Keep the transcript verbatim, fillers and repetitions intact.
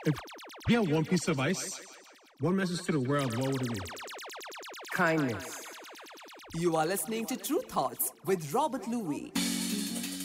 If you had one piece of advice, one message to the world, what would it be? Kindness. You are listening to True Thoughts with Robert Louis.